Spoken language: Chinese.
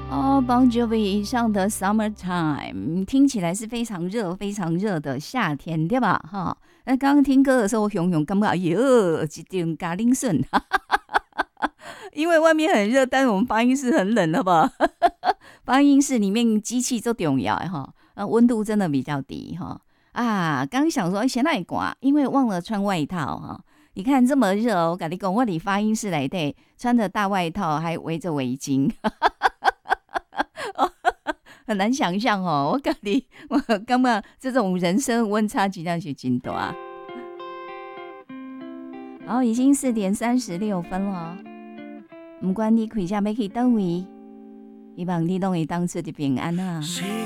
哦，Bon Jovi 上的 Summertime 听起来是非常热、非常热的夏天，对吧？哈，那刚刚听歌的时候，我熊熊感觉哎呦，一点咖喱笋，因为外面很热，但是我们发音室很冷，好不好？发音室里面机器最重要哈，温度真的比较低哈。啊，刚想说现在刮，因为忘了穿外套哈。你看这么热，我跟你讲，我里发音室来对，穿着大外套还围着围巾。很难想象哦，我感觉我感觉这种人生温差真的是真大。然后已经4:36了，不管你开车要去倒位，希望你拢会当出的平安啊。